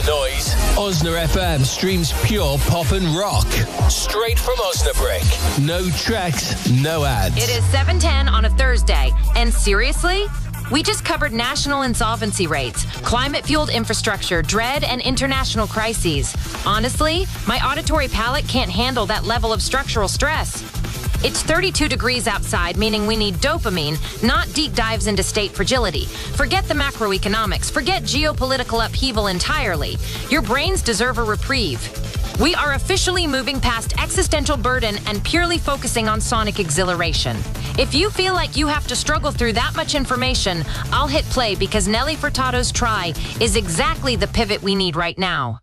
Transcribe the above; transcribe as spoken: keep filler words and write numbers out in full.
the noise. Osna F M streams pure pop and rock. Straight from Osnabrück. No tracks, no ads. It is seven ten on a Thursday. And seriously? We just covered national insolvency rates, climate-fueled infrastructure, dread, and international crises. Honestly, my auditory palate can't handle that level of structural stress. It's thirty-two degrees outside, meaning we need dopamine, not deep dives into state fragility. Forget the macroeconomics. Forget geopolitical upheaval entirely. Your brains deserve a reprieve. We are officially moving past existential burden and purely focusing on sonic exhilaration. If you feel like you have to struggle through that much information, I'll hit play because Nelly Furtado's Try is exactly the pivot we need right now.